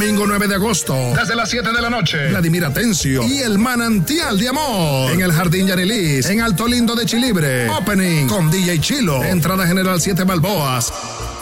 Domingo 9 de agosto, desde las 7 de la noche. Vladimir Atencio y El Manantial de Amor en el Jardín Yanilis, en Alto Lindo de Chilibre. Opening con DJ Chilo. Entrada general 7 balboas.